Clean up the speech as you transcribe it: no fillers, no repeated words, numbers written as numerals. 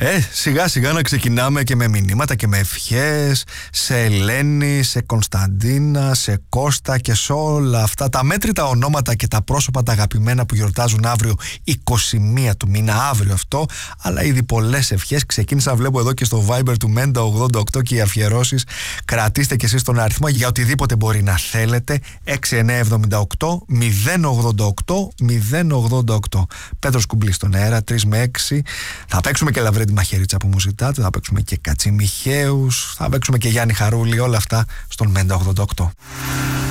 Σιγά σιγά να ξεκινάμε και με μηνύματα και με ευχές σε Ελένη, σε Κωνσταντίνα, σε Κώστα και σε όλα αυτά τα μέτρητα ονόματα και τα πρόσωπα τα αγαπημένα που γιορτάζουν αύριο 21 του μήνα, αύριο αυτό, αλλά ήδη πολλές ευχές. Ξεκίνησα, βλέπω εδώ και στο Viber του Μέντα 88 και οι αφιερώσεις. Κρατήστε και εσείς τον αριθμό για οτιδήποτε μπορεί να θέλετε. 6978 088 088. Πέτρος Κουμπλής στον αέρα, 3 με 6. Θα παίξουμε και Λαβρέντη Μαχαιρίτσα που μου ζητάτε, θα παίξουμε και Κατσιμιχαίους, θα παίξουμε και Γιάννη Χαρούλη, όλα αυτά στον Μέντα 88.